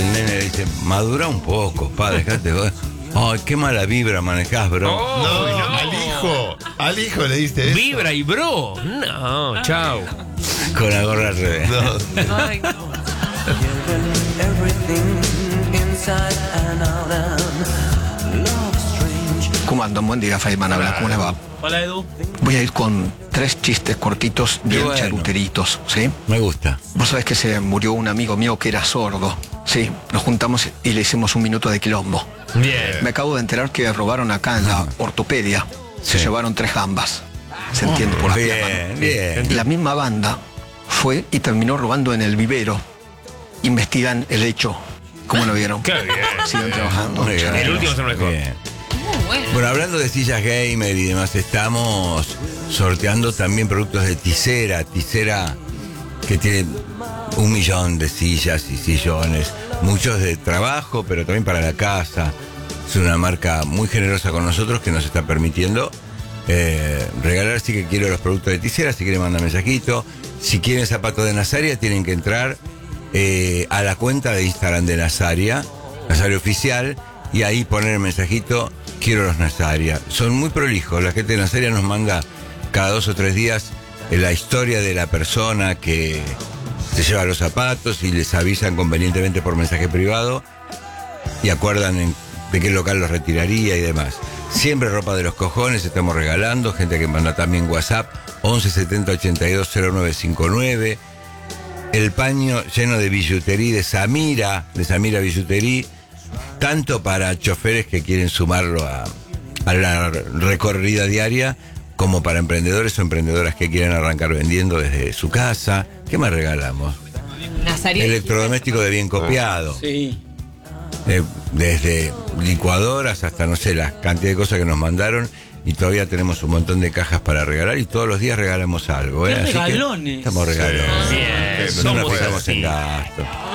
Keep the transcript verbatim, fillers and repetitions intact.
el nene le dice, madura un poco, padre, dejate. Ay, qué mala vibra manejás, bro. Oh, No, no. al hijo. Al hijo le diste eso. Vibra y bro. No, chao. Con la gorra al revés. No. Ay, no. ¿Cómo andan? Buen día, Feynman. Habla, ¿cómo les va? Hola, Edu. Voy a ir con tres chistes cortitos, bien bueno. charuteritos, ¿sí? Me gusta. Vos sabés que se murió un amigo mío que era sordo, ¿sí? Nos juntamos y le hicimos un minuto de quilombo. Bien. Me acabo de enterar que robaron acá en la ortopedia. Se Sí. llevaron tres gambas. ¿Se entiende? Por las piernas. Bien, bien. La misma banda fue y terminó robando en el vivero. Investigan el hecho. ¿Cómo lo vieron? Qué bien. Sigan trabajando. Muy bien. El último es el mejor. Bien. Muy bueno. Bueno, hablando de sillas gamer y demás, estamos sorteando también productos de Tisera. Tisera que tiene un millón de sillas y sillones, muchos de trabajo, pero también para la casa. Es una marca muy generosa con nosotros que nos está permitiendo eh, regalar. Así que quiero los productos de Tisera, si quieren mandar mensajito. Si quieren zapatos de Nazaria, tienen que entrar eh, a la cuenta de Instagram de Nazaria, Nazaria Oficial, y ahí poner el mensajito, quiero los Nazaria. Son muy prolijos, la gente de Nazaria nos manda cada dos o tres días eh, la historia de la persona que se lleva los zapatos y les avisan convenientemente por mensaje privado y acuerdan en, de qué local los retiraría y demás. Siempre ropa de los cojones estamos regalando, gente que manda también WhatsApp once setenta ochenta y dos cero nueve cincuenta y nueve. El paño lleno de billutería de Samira, de Samira Billutería, tanto para choferes que quieren sumarlo a, a la recorrida diaria, como para emprendedores o emprendedoras que quieren arrancar vendiendo desde su casa. ¿Qué más regalamos? Nazaria. Electrodoméstico de bien copiado. Sí. Eh, desde licuadoras hasta, no sé, la cantidad de cosas que nos mandaron. Y todavía tenemos un montón de cajas para regalar y todos los días regalamos algo. ¿eh? ¡Qué Así que regalones! estamos regalones. Bien. No nos Somos fijamos en así. gasto.